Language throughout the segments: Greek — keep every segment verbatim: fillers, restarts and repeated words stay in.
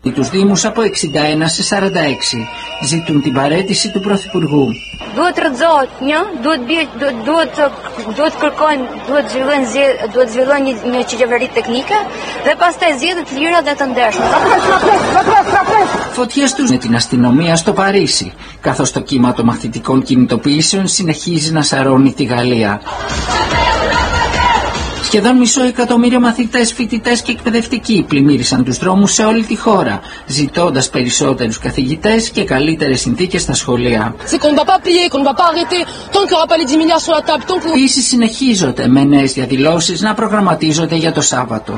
τους Δήμους από εξήντα ένα σε σαράντα έξι. Ζητούν την παραίτηση του Πρωθυπουργού. Duhet rrëzohet një, duhet bie duhet duhet kërkojnë, duhet zhvillojnë duhet zhvillojnë një, një qeverie teknike dhe pastaj zgjedhje të lira dhe të ndershme. Φωτιές τους με την αστυνομία στο Παρίσι, καθώς το κύμα των μαχητικών κινητοποιήσεων συνεχίζει να σαρώνει τη Γαλλία. Σχεδόν μισό εκατομμύριο μαθητές, φοιτητές και εκπαιδευτικοί πλημμύρισαν τους δρόμους σε όλη τη χώρα, ζητώντας περισσότερους καθηγητές και καλύτερες συνθήκες στα σχολεία. Επίσης συνεχίζονται με νέες διαδηλώσεις να προγραμματίζονται για το Σάββατο.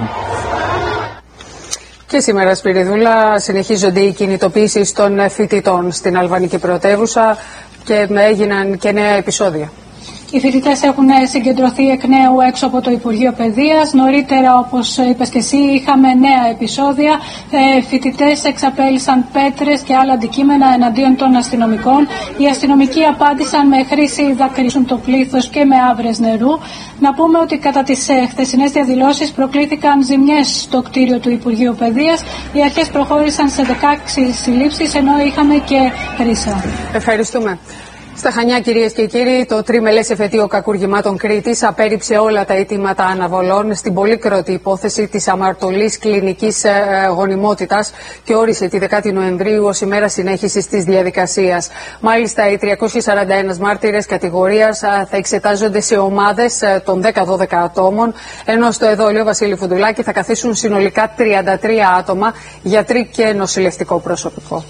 Και σήμερα, Σπυριδούλα, συνεχίζονται οι κινητοποιήσεις των φοιτητών στην αλβανική πρωτεύουσα και έγιναν και νέα επεισόδια. Οι φοιτητές έχουν συγκεντρωθεί εκ νέου έξω από το Υπουργείο Παιδείας. Νωρίτερα, όπως είπες και εσύ, είχαμε νέα επεισόδια. Ε, φοιτητές εξαπέλυσαν πέτρες και άλλα αντικείμενα εναντίον των αστυνομικών. Οι αστυνομικοί απάντησαν με χρήση δακρύσεων το πλήθος και με άβρες νερού. Να πούμε ότι κατά τις ε, χθεσινές διαδηλώσεις προκλήθηκαν ζημιές στο κτίριο του Υπουργείου Παιδείας. Οι αρχές προχώρησαν σε δεκαέξι συλλήψεις, ενώ είχαμε και χρήσα. Ευχαριστούμε. Στα Χανιά, κυρίες και κύριοι, το τριμελές εφετείο κακουργημάτων Κρήτης απέρριψε όλα τα αιτήματα αναβολών στην πολύκροτη υπόθεση της αμαρτωλής κλινικής ε, γονιμότητας και όρισε τη δεκάτη Νοεμβρίου ως ημέρα συνέχισης της διαδικασίας. Μάλιστα, οι τριακόσιοι σαράντα ένα μάρτυρες κατηγορίας ε, θα εξετάζονται σε ομάδες ε, των δέκα δώδεκα ατόμων, ενώ στο εδόλιο Βασίλη Φουντουλάκη θα καθίσουν συνολικά τριάντα τρία άτομα, γιατροί και νοσηλευτικό προσωπικό.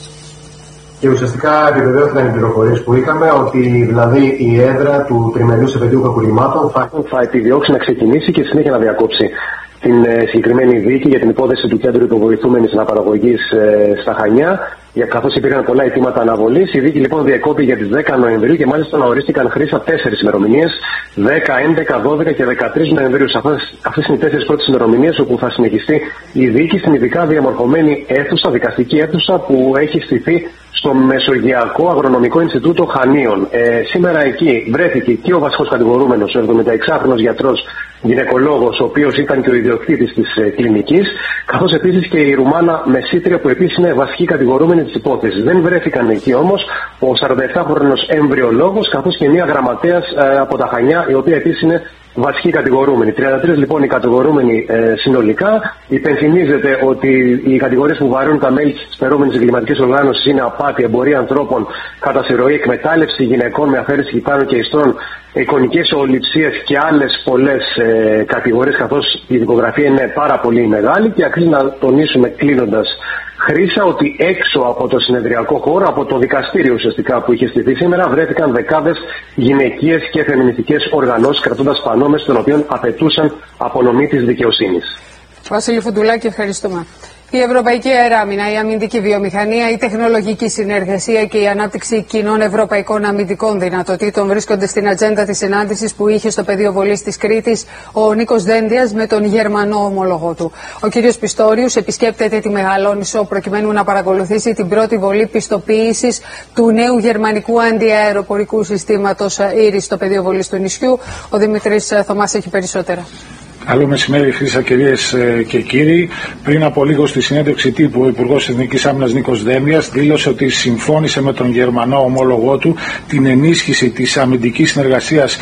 Και ουσιαστικά επιβεβαιώθηκαν οι πληροφορίες που είχαμε ότι δηλαδή η έδρα του τριμελούς εφετείου κακουργημάτων θα, θα επιδιώξει να ξεκινήσει και στη συνέχεια να διακόψει την ε, συγκεκριμένη δίκη για την υπόθεση του Κέντρου Υποβοηθούμενης Αναπαραγωγής ε, στα Χανιά, καθώς υπήρχαν πολλά αιτήματα αναβολής. Η δίκη λοιπόν διακόπη για τις δέκα Νοεμβρίου και μάλιστα να ορίστηκαν χρήσα τέσσερις ημερομηνίες, δέκα, έντεκα, δώδεκα και δεκατρείς Νοεμβρίου. Αυτές είναι οι τέσσερις πρώτες ημερομηνίες όπου θα συνεχιστεί η δίκη στην ειδικά διαμορφωμένη αίθουσα, δικαστική αίθουσα που έχει στηθεί στο Μεσογειακό Αγρονομικό Ινστιτούτο Χανίων. Ε, σήμερα εκεί βρέθηκε και ο βασικός κατηγορούμενος, ο εβδομηνταεξάχρονος γιατρός γυναικολόγος, ο οποίος ήταν και ο ιδιοκτήτης της ε, κλινικής, καθώς επίσης και η Ρουμάνα μεσήτρια που επίσης είναι βασική κατηγορούμενη της υπόθεσης. Δεν βρέθηκαν εκεί όμως ο σαρανταεπτάχρονος εμβριολόγος, καθώς και μια γραμματέας ε, από τα Χανιά, η οποία επίσης είναι βασική κατηγορούμενη. τριάντα τρεις λοιπόν οι κατηγορούμενοι ε, συνολικά. Υπενθυμίζεται ότι οι κατηγορίες που βαρύνουν τα μέλη της φερόμενης εγκληματικής οργάνωσης είναι απάτη, εμπορία ανθρώπων κατά συρροή, εκμετάλλευση γυναικών με αφαίρεση κυπάνων και ιστρών, εικονικές οοληψίες και άλλες πολλές ε, κατηγορίες, καθώς η δικογραφία είναι πάρα πολύ μεγάλη. Και αξίζει να τονίσουμε κλείνοντας, Χρήσα, ότι έξω από το συνεδριακό χώρο, από το δικαστήριο ουσιαστικά που είχε στηθεί σήμερα, βρέθηκαν δεκάδες γυναικείες και φεμινιστικές οργανώσεις κρατώντας πανόμες των οποίων απαιτούσαν απονομή της δικαιοσύνης. Βασίλη Φουντουλάκη, ευχαριστούμε. Η Ευρωπαϊκή Αεράμινα, η αμυντική βιομηχανία, η τεχνολογική συνεργασία και η ανάπτυξη κοινών ευρωπαϊκών αμυντικών δυνατοτήτων βρίσκονται στην ατζέντα της συνάντησης που είχε στο πεδίο βολής της Κρήτης ο Νίκος Δένδιας με τον Γερμανό ομόλογο του. Ο κ. Πιστόριους επισκέπτεται τη Μεγαλόνισσο προκειμένου να παρακολουθήσει την πρώτη βολή πιστοποίησης του νέου γερμανικού αντιαεροπορικού συστήματος Ήρης στο πεδίο βολής του νησιού. Ο Δημήτρης Θωμάς έχει περισσότερα. Καλό μεσημέρι, Χρύσα, κυρίες και κύριοι. Πριν από λίγο στη συνέντευξη τύπου, ο Υπουργός Εθνικής Άμυνας Νίκος Δένδιας δήλωσε ότι συμφώνησε με τον Γερμανό ομόλογό του την ενίσχυση της αμυντικής συνεργασίας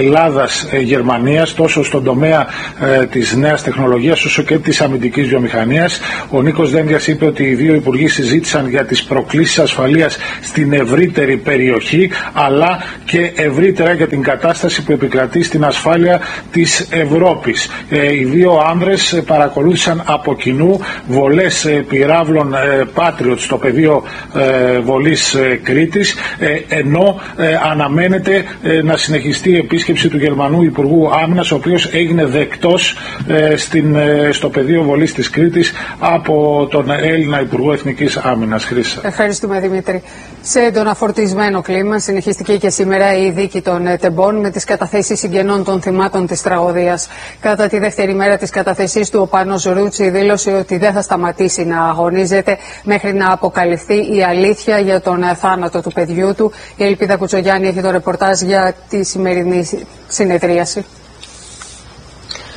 Ελλάδας-Γερμανίας τόσο στον τομέα ε, της νέας τεχνολογίας όσο και της αμυντικής βιομηχανίας. Ο Νίκος Δένδιας είπε ότι οι δύο υπουργοί συζήτησαν για τις προκλήσεις ασφαλείας στην ευρύτερη περιοχή, αλλά και ευρύτερα για την κατάσταση που επικρατεί στην ασφάλεια της Ευρώπης. Ε, οι δύο άνδρες παρακολούθησαν από κοινού βολές ε, πυράβλων ε, Patriot στο πεδίο ε, βολής ε, Κρήτης, ε, ενώ ε, αναμένεται ε, να συνεχιστεί η επίσκεψη του Γερμανού Υπουργού Άμυνας, ο οποίος έγινε δεκτός ε, στην, ε, στο πεδίο βολής της Κρήτης από τον Έλληνα Υπουργό Εθνικής Άμυνας. Χρύσα. Ευχαριστούμε, Δημήτρη. Σε έντονα φορτισμένο κλίμα συνεχίστηκε και σήμερα η δίκη των τεμπών με τις καταθέσεις συγγενών των θυμάτων της τραγωδίας. Κατά τη δεύτερη μέρα της καταθεσής του, ο Πάνος Ρούτσι δήλωσε ότι δεν θα σταματήσει να αγωνίζεται μέχρι να αποκαλυφθεί η αλήθεια για τον θάνατο του παιδιού του. Η Ελπίδα Κουτσογιάννη έχει το ρεπορτάζ για τη σημερινή συνεδρίαση.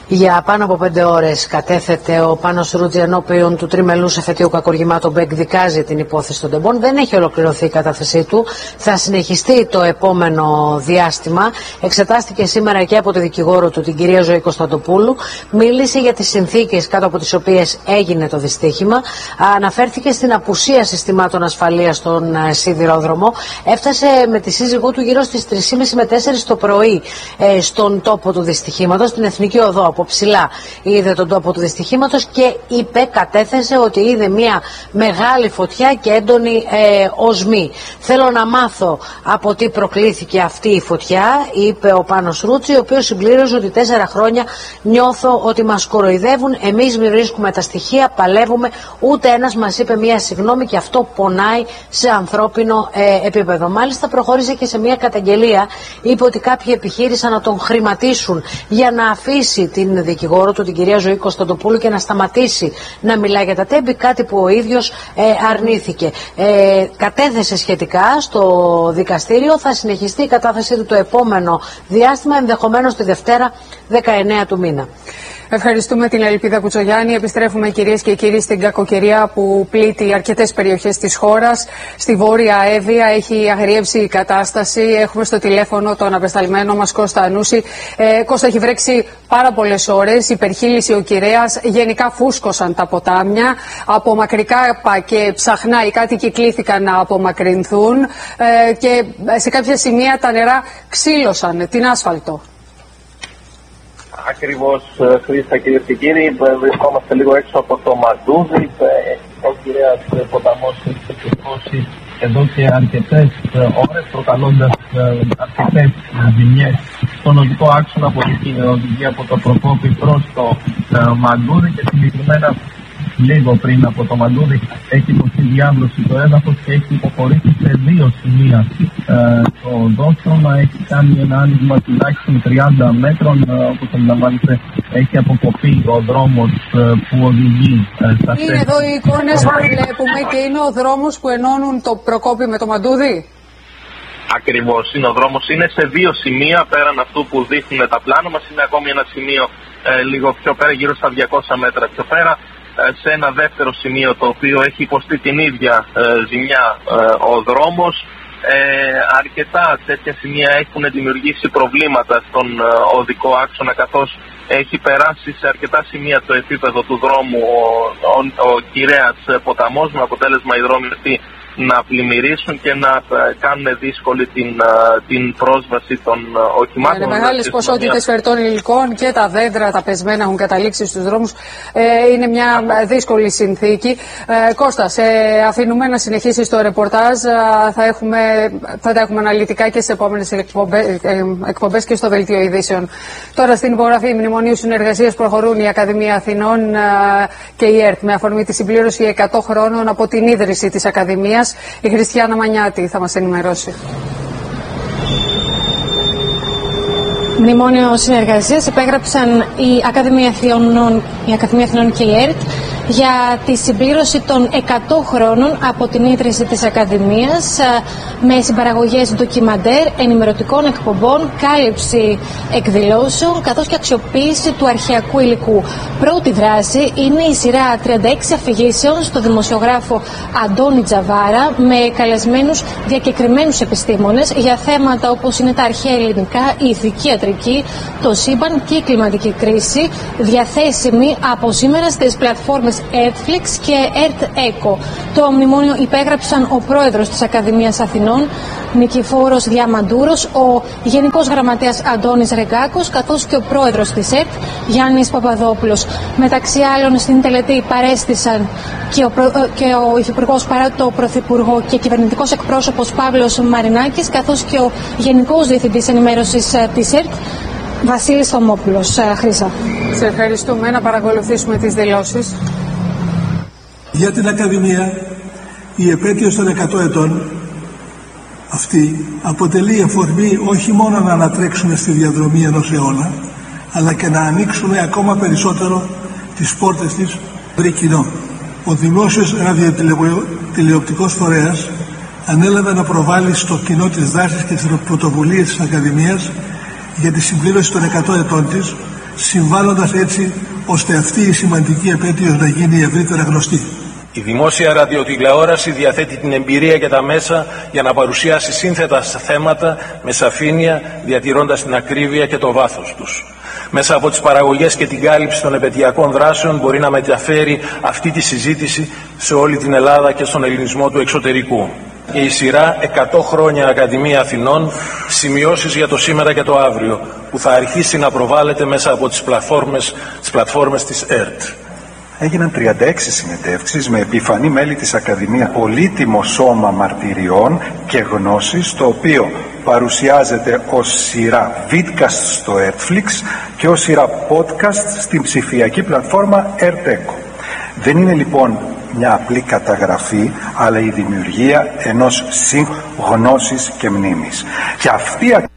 Για πάνω από πέντε ώρες κατέθεται ο Πάνος Ρούτζη ενώπιον του τριμελούς εφετείου κακουργημάτων που εκδικάζει την υπόθεση των τεμπών. Δεν έχει ολοκληρωθεί η κατάθεσή του. Θα συνεχιστεί το επόμενο διάστημα. Εξετάστηκε σήμερα και από τη δικηγόρο του, την κυρία Ζωή Κωνσταντοπούλου. Μίλησε για τις συνθήκες κάτω από τις οποίες έγινε το δυστύχημα. Αναφέρθηκε στην απουσία συστημάτων ασφαλείας στον σιδηρόδρομο. Έφτασε με τη σύζυγό του γύρω στις τρεις και μισή με τέσσερις το πρωί ε, στον τόπο του δυστυχήματος, στην Εθνική Οδό. Από ψηλά είδε τον τόπο του δυστυχήματος και είπε, κατέθεσε ότι είδε μια μεγάλη φωτιά και έντονη ε, οσμή. Θέλω να μάθω από τι προκλήθηκε αυτή η φωτιά, είπε ο Πάνος Ρούτζη, ο οποίος συμπλήρωσε ότι τέσσερα χρόνια νιώθω ότι μας κοροϊδεύουν, εμείς μη βρίσκουμε τα στοιχεία, παλεύουμε, ούτε ένας μας είπε μια συγγνώμη και αυτό πονάει σε ανθρώπινο ε, επίπεδο. Μάλιστα προχώρησε και σε μια καταγγελία, είπε ότι κάποιοι επιχείρησαν να τον χρηματίσουν για να αφήσει την δικηγόρο του, την κυρία Ζωή Κωνσταντοπούλου, και να σταματήσει να μιλάει για τα τέμπη, κάτι που ο ίδιος ε, αρνήθηκε. Ε, κατέθεσε σχετικά στο δικαστήριο, θα συνεχιστεί η κατάθεσή του το επόμενο διάστημα, ενδεχομένως τη Δευτέρα δεκαεννέα του μήνα. Ευχαριστούμε την Ελπίδα Κουτσογιάννη. Επιστρέφουμε, κυρίες και κύριοι, στην κακοκαιρία που πλήττει αρκετές περιοχές της χώρας. Στη Βόρεια Εύβοια έχει αγριεύσει η κατάσταση. Έχουμε στο τηλέφωνο τον απεσταλμένο μας Κώστα Ανούση. Ε, Κώστα, έχει βρέξει πάρα πολλές ώρες, υπερχείλησε ο Κυρέας, γενικά φούσκωσαν τα ποτάμια. Από Μακρικάπα και Ψαχνά οι κάτοικοι κλήθηκαν να απομακρυνθούν ε, και σε κάποια σημεία τα νερά ξύλωσαν την άσφαλτο. Ακριβώς, Χρήστα, κυρίες και κύριοι, βρισκόμαστε λίγο έξω από το Μαντούδι. Ο Κυρέας ποταμός έχει ξεσηκώσει εδώ και αρκετές ώρες, προκαλώντας αρκετές ζημιές στον οδικό άξονα από την οδηγία από το Προκόπη προς το Μαντούδι, και συγκεκριμένα λίγο πριν από το Μαντούδι έχει υποστεί διάβρωση το έδαφος και έχει υποχωρήσει σε δύο σημεία ε, το δόξωμα. Έχει κάνει ένα άνοιγμα τουλάχιστον τριάντα μέτρων, ε, όπως αντιλαμβάνεστε έχει αποκοπεί ο δρόμος ε, που οδηγεί ε, στα Είναι θέση. Εδώ οι εικόνες που βλέπουμε και είναι ο δρόμος που ενώνουν το Προκόπη με το Μαντούδι. Ακριβώς, είναι ο δρόμος, είναι σε δύο σημεία πέραν αυτού που δείχνουν τα πλάνα μας. Είναι ακόμη ένα σημείο ε, λίγο πιο πέρα, γύρω στα διακόσια μέτρα πιο πέρα, σε ένα δεύτερο σημείο το οποίο έχει υποστεί την ίδια ε, ζημιά ε, ο δρόμος. Ε, αρκετά τέτοια σημεία έχουν δημιουργήσει προβλήματα στον ε, οδικό άξονα, καθώς έχει περάσει σε αρκετά σημεία το επίπεδο του δρόμου ο, ο, ο Κυρέας ποταμός, με αποτέλεσμα οι δρόμοι αυτοί να πλημμυρίσουν και να κάνουν δύσκολη την, την πρόσβαση των οχημάτων. Είναι μεγάλες ποσότητες φερτών υλικών και τα δέντρα, τα πεσμένα έχουν καταλήξει στους δρόμους. Ε, είναι μια δύσκολη συνθήκη. Ε, Κώστα, σε αφήνουμε να συνεχίσεις το ρεπορτάζ. Θα, έχουμε, θα τα έχουμε αναλυτικά και σε επόμενες εκπομπές, εκπομπές και στο Δελτίο Ειδήσεων. Τώρα στην υπογραφή μνημονίου συνεργασίας προχωρούν η Ακαδημία Αθηνών και η ΕΡΤ με αφορμή τη συμπλήρωση εκατό χρόνων από την ίδρυση της Ακαδημίας. Η Χριστιάνα Μανιάτη θα μας ενημερώσει. Μνημόνιο συνεργασίας υπέγραψαν η Ακαδημία Αθηνών, η Ακαδημία Αθηνών και η ΕΡΤ για τη συμπλήρωση των εκατό χρόνων από την ίδρυση της Ακαδημίας, με συμπαραγωγές ντοκιμαντέρ, ενημερωτικών εκπομπών, κάλυψη εκδηλώσεων καθώς και αξιοποίηση του αρχαιακού υλικού. Πρώτη δράση είναι η σειρά τριάντα έξι αφηγήσεων στο δημοσιογράφο Αντώνη Τζαβάρα, με καλεσμένους διακεκριμένους επιστήμονες για θέματα όπως είναι τα αρχαία ελληνικά, η ηθική ιατρική, το σύμπαν και η κλιματική κρίση, διαθέσιμη από σήμερα στις πλατφόρμες Netflix και ΕΡΤ Eco. Το μνημόνιο υπέγραψαν ο πρόεδρος της Ακαδημίας Αθηνών, Νικηφόρος Διαμαντούρος, ο Γενικός Γραμματέας Αντώνης Ρεγκάκος, καθώς και ο πρόεδρος της ΕΡΤ, Γιάννης Παπαδόπουλος. Μεταξύ άλλων, στην τελετή παρέστησαν και ο, προ... και ο Υφυπουργός παρά το Πρωθυπουργό και κυβερνητικός εκπρόσωπος Παύλος Μαρινάκης, καθώς και ο Γενικός Διευθυντής Ενημέρωσης της ΕΡΤ, Βασίλης Θωμόπουλος. Χρύσα. Σε ευχαριστούμε. Να παρακολουθήσουμε τις δηλώσεις. Για την Ακαδημία, η επέτειος των εκατό ετών αυτή αποτελεί αφορμή όχι μόνο να ανατρέξουμε στη διαδρομή ενός αιώνα, αλλά και να ανοίξουμε ακόμα περισσότερο τις πόρτες της βρει κοινό. Ο δημόσιος ραδιοτηλεοπτικός φορέας ανέλαβε να προβάλλει στο κοινό τις δράσεις και τις πρωτοβουλίες της Ακαδημίας για τη συμπλήρωση των εκατό ετών της συμβάλλοντας έτσι ώστε αυτή η σημαντική επέτειος να γίνει ευρύτερα γνωστή. Η δημόσια ραδιοτηλεόραση διαθέτει την εμπειρία και τα μέσα για να παρουσιάσει σύνθετα θέματα με σαφήνεια, διατηρώντας την ακρίβεια και το βάθος τους. Μέσα από τις παραγωγές και την κάλυψη των επαιτειακών δράσεων μπορεί να μεταφέρει αυτή τη συζήτηση σε όλη την Ελλάδα και στον ελληνισμό του εξωτερικού. Και η σειρά εκατό χρόνια Ακαδημία Αθηνών, σημειώσεις για το σήμερα και το αύριο, που θα αρχίσει να προβάλλεται μέσα από τις πλατφόρμες, τις πλατφόρμες της ΕΡΤ. Έγιναν τριάντα έξι συνεντεύξεις με επιφανή μέλη της Ακαδημίας, πολύτιμο σώμα μαρτυριών και γνώσης, το οποίο παρουσιάζεται ως σειρά vidcast στο Netflix και ως σειρά podcast στην ψηφιακή πλατφόρμα ΕΡΤ-ΕΚΟ. Δεν είναι λοιπόν μια απλή καταγραφή, αλλά η δημιουργία ενός σύγχρονης γνώσης και μνήμης. Και αυτή